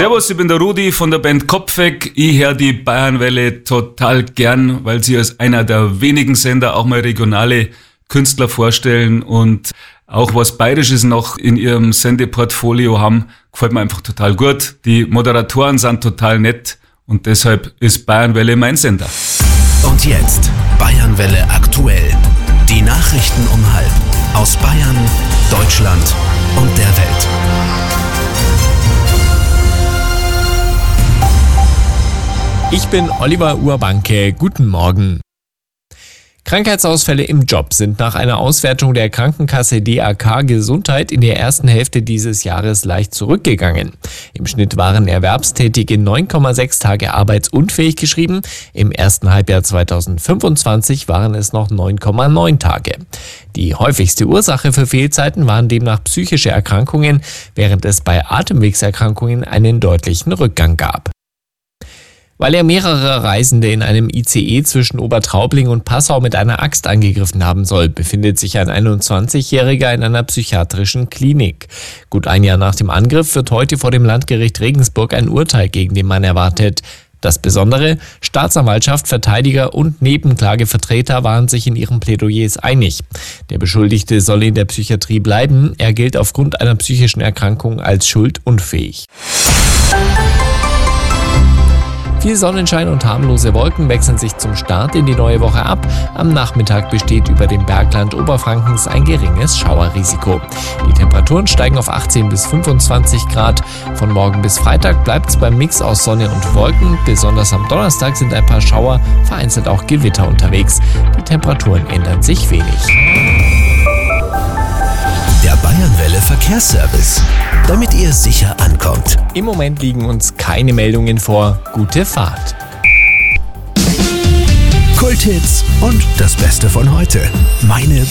Servus, ich bin der Rudi von der Band Kopfweg. Ich höre die Bayernwelle total gern, weil sie als einer der wenigen Sender auch mal regionale Künstler vorstellen und auch was Bayerisches noch in ihrem Sendeportfolio haben. Gefällt mir einfach total gut. Die Moderatoren sind total nett und deshalb ist Bayernwelle mein Sender. Und jetzt Bayernwelle aktuell. Die Nachrichten um 12:30 aus Bayern, Deutschland und der Welt. Ich bin Oliver Urbanke. Guten Morgen. Krankheitsausfälle im Job sind nach einer Auswertung der Krankenkasse DAK Gesundheit in der ersten Hälfte dieses Jahres leicht zurückgegangen. Im Schnitt waren Erwerbstätige 9,6 Tage arbeitsunfähig geschrieben. Im ersten Halbjahr 2025 waren es noch 9,9 Tage. Die häufigste Ursache für Fehlzeiten waren demnach psychische Erkrankungen, während es bei Atemwegserkrankungen einen deutlichen Rückgang gab. Weil er mehrere Reisende in einem ICE zwischen Obertraubling und Passau mit einer Axt angegriffen haben soll, befindet sich ein 21-Jähriger in einer psychiatrischen Klinik. Gut ein Jahr nach dem Angriff wird heute vor dem Landgericht Regensburg ein Urteil gegen den Mann erwartet. Das Besondere: Staatsanwaltschaft, Verteidiger und Nebenklagevertreter waren sich in ihren Plädoyers einig. Der Beschuldigte soll in der Psychiatrie bleiben. Er gilt aufgrund einer psychischen Erkrankung als schuldunfähig. Viel Sonnenschein und harmlose Wolken wechseln sich zum Start in die neue Woche ab. Am Nachmittag besteht über dem Bergland Oberfrankens ein geringes Schauerrisiko. Die Temperaturen steigen auf 18 bis 25 Grad. Von morgen bis Freitag bleibt es beim Mix aus Sonne und Wolken. Besonders am Donnerstag sind ein paar Schauer, vereinzelt auch Gewitter unterwegs. Die Temperaturen ändern sich wenig. Der Bayernwelle Verkehrsservice, damit ihr sicher ankommt. Im Moment liegen uns keine Meldungen vor. Gute Fahrt. Kulthits und das Beste von heute. Meine